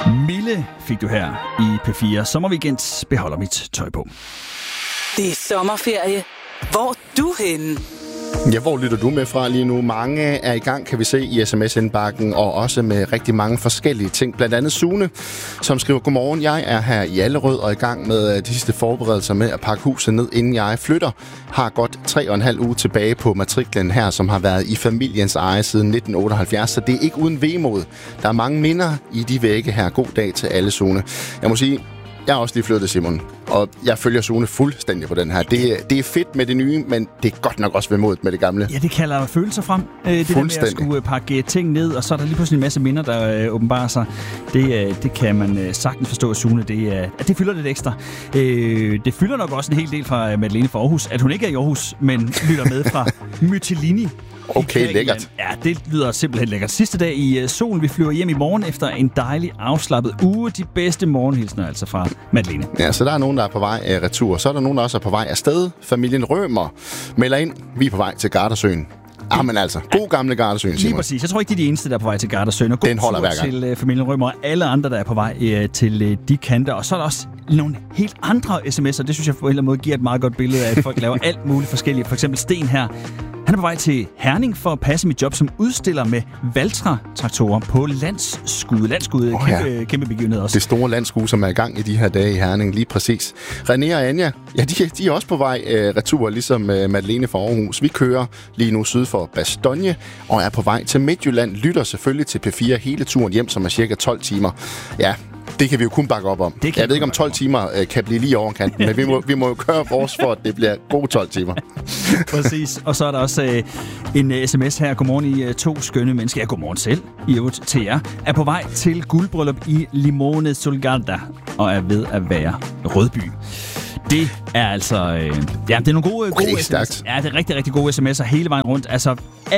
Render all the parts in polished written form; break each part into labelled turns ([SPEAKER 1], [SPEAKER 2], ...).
[SPEAKER 1] Mille fik du her i P4 Sommerweekend. Beholder mit tøj på.
[SPEAKER 2] Det er sommerferie. Hvor er du henne?
[SPEAKER 3] Ja, hvor lytter du med fra lige nu? Mange er i gang, kan vi se, i sms-indbakken, og også med rigtig mange forskellige ting. Blandt andet Sune, som skriver: Godmorgen, jeg er her i Allerød og i gang med de sidste forberedelser med at pakke huset ned, inden jeg flytter. Har godt 3,5 uge tilbage på matriklen her, som har været i familiens eje siden 1978, så det er ikke uden vemod. Der er mange minder i de vægge her. God dag til alle, Sune. Jeg må sige, jeg har også lige flyttet, Simon, og jeg følger Sune fuldstændig på den her. Det er fedt med det nye, men det er godt nok også vemodigt med det gamle.
[SPEAKER 1] Ja, det kalder følelser frem. Det der med at skulle pakke ting ned, og så er der lige pludselig en masse minder, der åbenbarer sig. Det kan man sagtens forstå, at Sune, det fylder lidt ekstra. Det fylder nok også en hel del fra Madeleine fra Aarhus, at hun ikke er i Aarhus, men lytter med fra Mytilini.
[SPEAKER 3] Okay, lækkert.
[SPEAKER 1] Ja, det lyder simpelthen lækkert. Sidste dag i solen. Vi flyver hjem i morgen efter en dejlig afslappet uge. De bedste morgenhilsner altså fra Madeleine.
[SPEAKER 3] Ja, så der er nogen, der er på vej retur. Så er der nogen, der også er på vej afsted. Familien Rømer melder ind. Vi er på vej til Gardasøen. Men altså, god gamle Gardasøen, Simon.
[SPEAKER 1] Lige præcis. Jeg tror ikke, de er de eneste, der er på vej til Gardasøen. Og
[SPEAKER 3] den holder hver gang.
[SPEAKER 1] Til familien Rømer og alle andre, der er på vej til de kanter. Og så er der også nogle helt andre sms'er. Det synes jeg på en eller anden måde giver et meget godt billede af, at folk laver alt muligt forskelligt. For eksempel Sten her. Han er på vej til Herning for at passe mit job som udstiller med Valtra-traktorer på Landsskue. Landsskue, kæmpe begivenhed også.
[SPEAKER 3] Det store Landsskue, som er i gang i de her dage i Herning, lige præcis. René og Anja, ja, de er også på vej retur, ligesom Madeleine fra Aarhus. Vi kører lige nu syd for Bastogne og er på vej til Midtjylland. Lytter selvfølgelig til P4 hele turen hjem, som er cirka 12 timer. Ja, det kan vi jo kun bakke op om. Jeg ved ikke, om 12 timer kan blive lige overkanten, men vi må jo køre vores for, at det bliver gode 12 timer.
[SPEAKER 1] Præcis. Og så er der også en sms her. Godmorgen, I to skønne mennesker. Ja, godmorgen selv. I øvrigt til jer. Er på vej til guldbryllup i Limone Solgarda og er ved at være Rødby. Det er altså... det er nogle gode sms'er. Ja, det er rigtig, rigtig gode sms'er hele vejen rundt. Altså,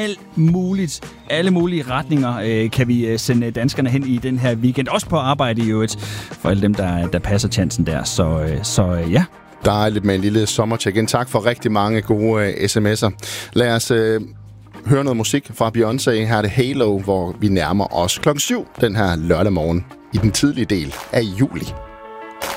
[SPEAKER 1] alle mulige retninger kan vi sende danskerne hen i den her weekend. Også på arbejde i øvrigt, for alle dem, der passer chancen der. Så ja.
[SPEAKER 3] Dejligt med en lille sommercheck-in. Tak for rigtig mange gode sms'er. Lad os høre noget musik fra Beyoncé. Her er det Halo, hvor vi nærmer os 7:00 den her lørdag morgen i den tidlige del af juli.